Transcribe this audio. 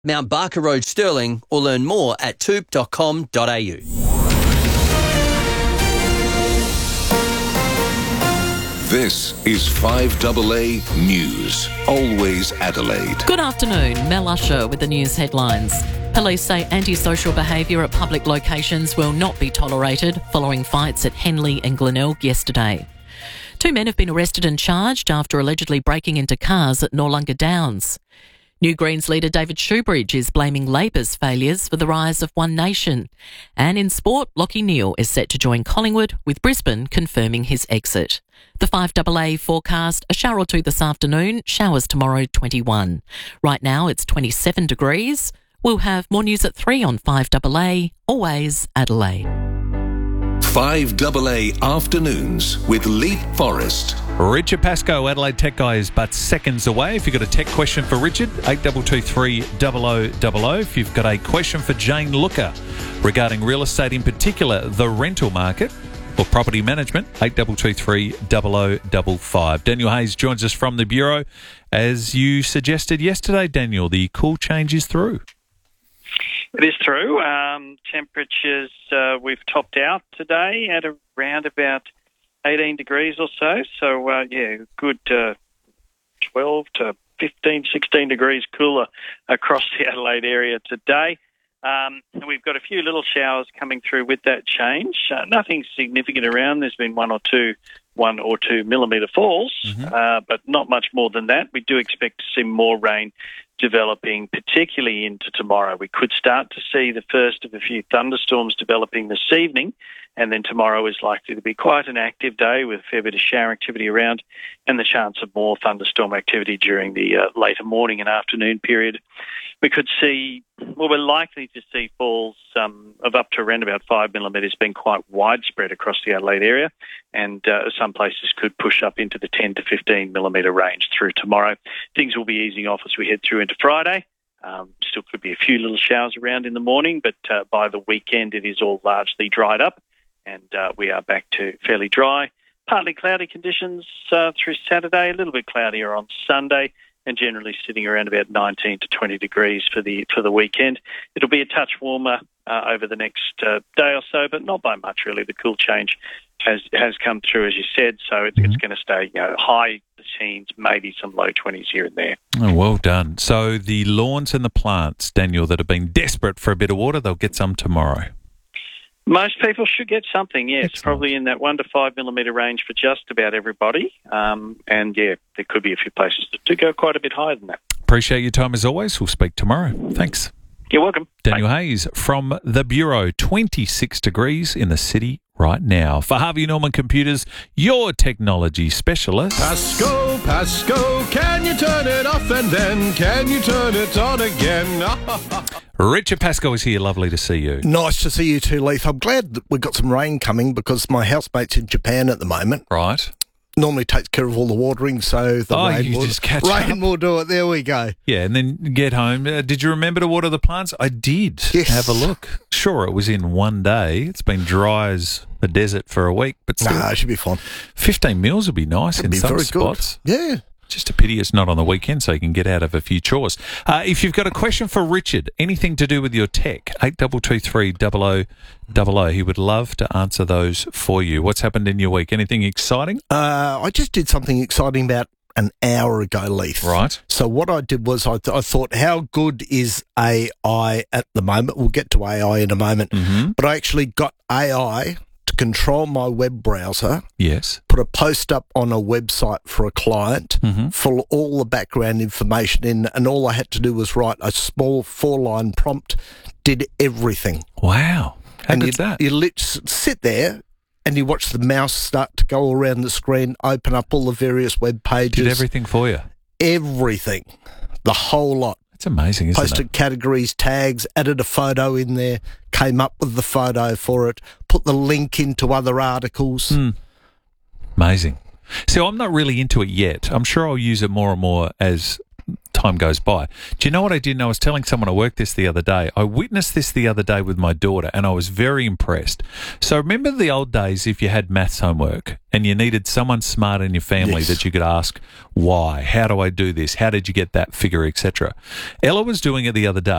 Mount Barker Road, Stirling, or learn more at toop.com.au. This is 5AA News, always Adelaide. Good afternoon, Mel Usher with the news headlines. Police say antisocial behaviour at public locations will not be tolerated following fights at Henley and Glenelg yesterday. 2 men have been arrested and charged after allegedly breaking into cars at Noarlunga Downs. New Greens leader David Shoebridge is blaming Labor's failures for the rise of One Nation. And in sport, Lachie Neale is set to join Collingwood, with Brisbane confirming his exit. The 5AA forecast: a shower or two this afternoon, showers tomorrow 21. Right now it's 27 degrees. We'll have more news at 3 on 5AA, always Adelaide. 5AA Afternoons with Leap Forest. Richard Pascoe, Adelaide Tech Guy, is but seconds away. If you've got a tech question for Richard, 8223 0000. If you've got a question for Jane Looker regarding real estate, in particular the rental market or property management, 8223 0055. Daniel Hayes joins us from the Bureau. As you suggested yesterday, Daniel, the cool change is through. It is through. Temperatures, we've topped out today at around about 18 degrees or so. So, good 12 to 15, 16 degrees cooler across the Adelaide area today. We've got a few little showers coming through with that change. Nothing significant around. There's been 1 or 2 millimetre falls, but not much more than that. We do expect to see more rain developing, particularly into tomorrow. We could start to see the first of a few thunderstorms developing this evening, and then tomorrow is likely to be quite an active day with a fair bit of shower activity around and the chance of more thunderstorm activity during the later morning and afternoon period. We could see, we're likely to see falls of up to around about 5 millimetres being quite widespread across the Adelaide area, and some places could push up into the 10 to 15 millimetre range through tomorrow. Things will be easing off as we head through into Friday. Still could be a few little showers around in the morning, but by the weekend it is all largely dried up, and we are back to fairly dry. Partly cloudy conditions through Saturday, a little bit cloudier on Sunday, and generally sitting around about 19 to 20 degrees for the weekend. It'll be a touch warmer over the next day or so, but not by much really. The cool change has come through, as you said, so it's going to stay high teens, maybe some low 20s here and there. Oh, well done. So the lawns and the plants, Daniel, that have been desperate for a bit of water, they'll get some tomorrow. Most people should get something, yes. Excellent. Probably in that 1 to 5 millimetre range for just about everybody. There could be a few places that go quite a bit higher than that. Appreciate your time as always. We'll speak tomorrow. Thanks. You're welcome. Daniel Hayes from the Bureau. 26 degrees in the city right now. For Harvey Norman Computers, your technology specialist. Pasco, can you turn it off and then can you turn it on again? Richard Pascoe is here. Lovely to see you. Nice to see you too, Leith. I'm glad that we've got some rain coming because my housemate's in Japan at the moment. Right. Normally takes care of all the watering, so the rain will do it. There we go. Yeah, and then get home. Did you remember to water the plants? I did. Yes. Have a look. Sure, it was in one day. It's been dry as a desert for a week, but still. It should be fine. 15 mils would be nice in some spots. Good. Yeah. Just a pity it's not on the weekend so you can get out of a few chores. If you've got a question for Richard, anything to do with your tech, 8223 0000. He would love to answer those for you. What's happened in your week? Anything exciting? I just did something exciting about an hour ago, Leith. Right. So what I did was I thought, how good is AI at the moment? We'll get to AI in a moment. Mm-hmm. But I actually got AI to control my web browser. Yes. Put a post up on a website for a client, full all the background information in, and all I had to do was write a small 4-line prompt, did everything. Wow. How did that? You sit there and you watch the mouse start to go around the screen, open up all the various web pages. Did everything for you? Everything. The whole lot. It's amazing, isn't it? Posted categories, tags, added a photo in there, came up with the photo for it, put the link into other articles. Amazing. So I'm not really into it yet. I'm sure I'll use it more and more as time goes by. Do you know what I did? And I was telling someone I worked this the other day. I witnessed this the other day with my daughter, and I was very impressed. So remember the old days if you had maths homework and you needed someone smart in your family that you could ask, why? How do I do this? How did you get that figure, etc.? Ella was doing it the other day.